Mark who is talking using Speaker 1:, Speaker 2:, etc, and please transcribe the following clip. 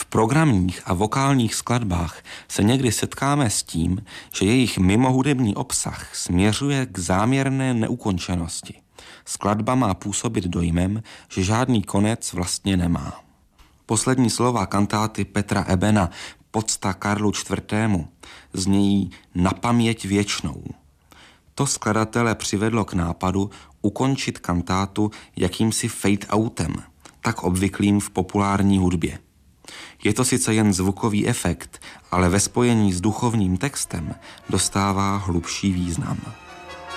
Speaker 1: programních a vokálních skladbách se někdy setkáme s tím, že jejich mimohudební obsah směřuje k záměrné neukončenosti. Skladba má působit dojmem, že žádný konec vlastně nemá. Poslední slova kantáty Petra Ebena Pocta Karlu IV. Znějí na paměť věčnou. To skladatele přivedlo k nápadu ukončit kantátu jakýmsi fade-outem, tak obvyklým v populární hudbě. Je to sice jen zvukový efekt, ale ve spojení s duchovním textem dostává hlubší význam.